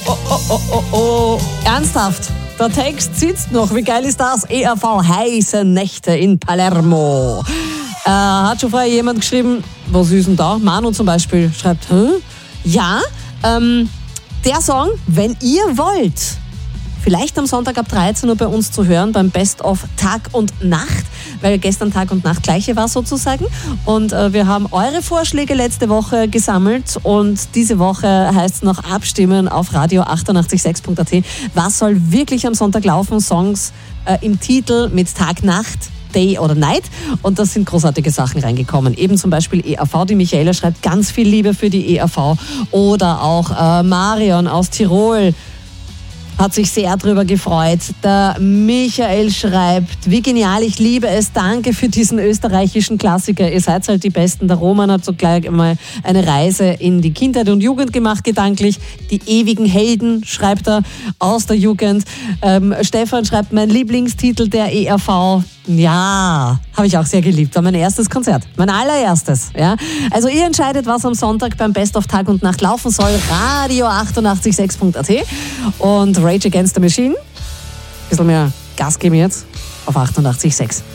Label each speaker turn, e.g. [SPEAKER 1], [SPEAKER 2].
[SPEAKER 1] Oh. Ernsthaft? Der Text sitzt noch. Wie geil ist das? ERV, heiße Nächte in Palermo. Hat schon vorher jemand geschrieben, was ist denn da? Manu zum Beispiel schreibt, ja, der Song, wenn ihr wollt, vielleicht am Sonntag ab 13 Uhr bei uns zu hören, beim Best of Tag und Nacht, weil gestern Tag und Nacht gleiche war sozusagen. Und wir haben eure Vorschläge letzte Woche gesammelt und diese Woche heißt es noch abstimmen auf radio886.at. Was soll wirklich am Sonntag laufen? Songs im Titel mit Tag, Nacht, Day oder Night. Und da sind großartige Sachen reingekommen. Eben zum Beispiel ERV, die Michaela schreibt ganz viel Liebe für die ERV. Oder auch Marion aus Tirol hat sich sehr drüber gefreut. Der Michael schreibt, wie genial, ich liebe es, danke für diesen österreichischen Klassiker. Ihr seid halt die Besten. Der Roman hat so gleich mal eine Reise in die Kindheit und Jugend gemacht, gedanklich. Die ewigen Helden, schreibt er, aus der Jugend. Stefan schreibt, mein Lieblingstitel der ERV. Ja, habe ich auch sehr geliebt. War mein erstes Konzert. Mein allererstes. Ja. Also ihr entscheidet, was am Sonntag beim Best of Tag und Nacht laufen soll. Radio886.at und Rage Against the Machine. Ein bisschen mehr Gas geben jetzt auf 88.6.